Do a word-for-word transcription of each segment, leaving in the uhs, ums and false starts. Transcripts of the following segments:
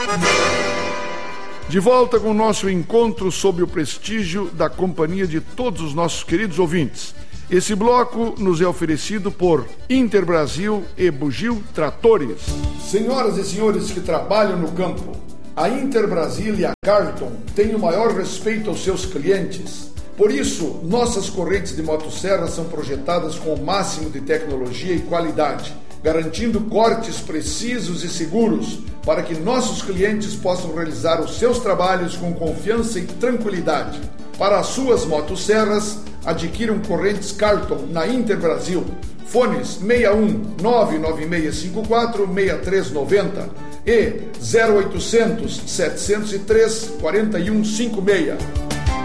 De volta com o nosso encontro sob o prestígio da companhia de todos os nossos queridos ouvintes. Esse bloco nos é oferecido por Interbrasil e Bugio Tratores. Senhoras e senhores que trabalham no campo, a Interbrasil e a Carlton têm o maior respeito aos seus clientes. Por isso, nossas correntes de motosserra são projetadas com o máximo de tecnologia e qualidade, garantindo cortes precisos e seguros para que nossos clientes possam realizar os seus trabalhos com confiança e tranquilidade. Para as suas motosserras, adquiram correntes Carlton na Interbrasil. Fones seis um nove nove seis cinco quatro seis três nove zero e zero oitocentos, setecentos e três, quarenta e um cinquenta e seis.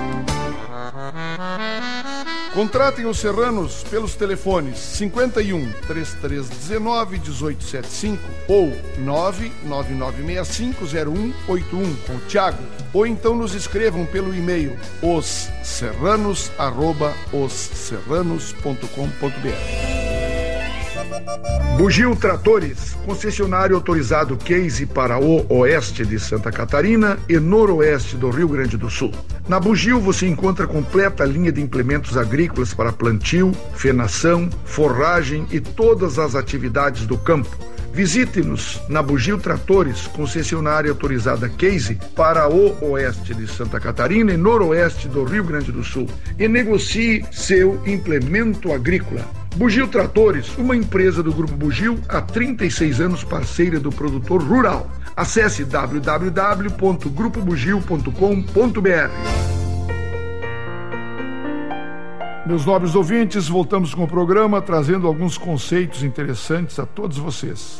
Contratem os serranos pelos telefones cinquenta e um, trinta e três dezenove, dezoito setenta e cinco ou nove nove nove seis cinco zero um oito um com o Thiago, ou então nos escrevam pelo e-mail osserranos arroba osserranos ponto com ponto br. Bugio Tratores, concessionário autorizado Case para o oeste de Santa Catarina e noroeste do Rio Grande do Sul. Na Bugio você encontra completa linha de implementos agrícolas para plantio, fenação, forragem e todas as atividades do campo. Visite-nos na Bugio Tratores, concessionária autorizada Case para o oeste de Santa Catarina e noroeste do Rio Grande do Sul e negocie seu implemento agrícola. Bugio Tratores, uma empresa do Grupo Bugio, há trinta e seis anos parceira do produtor rural. Acesse w w w ponto grupo bugio ponto com ponto br. Meus nobres ouvintes, voltamos com o programa trazendo alguns conceitos interessantes a todos vocês.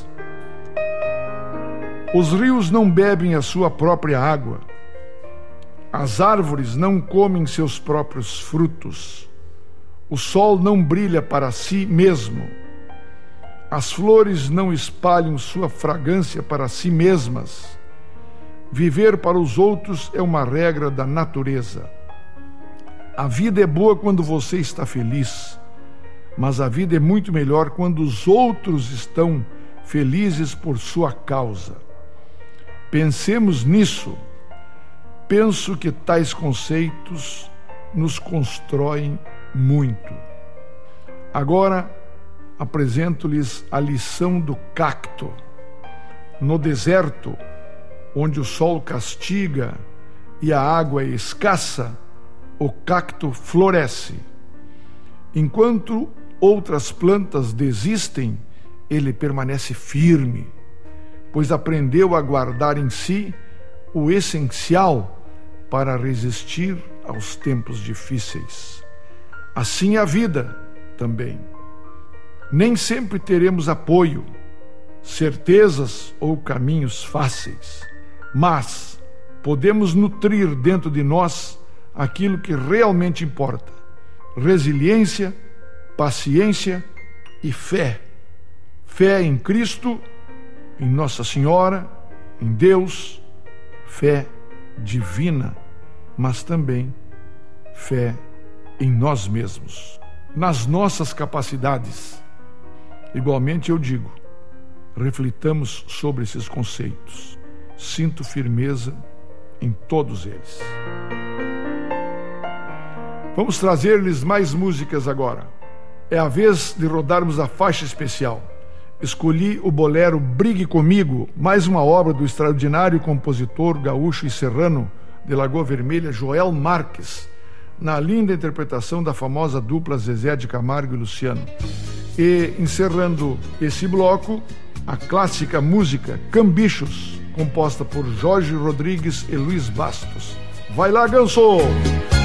Os rios não bebem a sua própria água. As árvores não comem seus próprios frutos. O sol não brilha para si mesmo. As flores não espalham sua fragrância para si mesmas. Viver para os outros é uma regra da natureza. A vida é boa quando você está feliz, mas a vida é muito melhor quando os outros estão felizes por sua causa. Pensemos nisso. Penso que tais conceitos nos constroem muito. Agora apresento-lhes a lição do cacto. No deserto, onde o sol castiga e a água é escassa, o cacto floresce. Enquanto outras plantas desistem, ele permanece firme, pois aprendeu a guardar em si o essencial para resistir aos tempos difíceis. Assim a vida também. Nem sempre teremos apoio, certezas ou caminhos fáceis, mas podemos nutrir dentro de nós aquilo que realmente importa: resiliência, paciência e fé. Fé em Cristo, em Nossa Senhora, em Deus, fé divina, mas também fé em nós mesmos, nas nossas capacidades. Igualmente eu digo, reflitamos sobre esses conceitos. Sinto firmeza em todos eles. Vamos trazer-lhes mais músicas agora. É a vez de rodarmos a faixa especial. Escolhi o bolero Brigue Comigo, mais uma obra do extraordinário compositor gaúcho e serrano de Lagoa Vermelha, Joel Marques, na linda interpretação da famosa dupla Zezé de Camargo e Luciano. E, encerrando esse bloco, a clássica música Cambichos, composta por Jorge Rodrigues e Luiz Bastos. Vai lá, Ganso!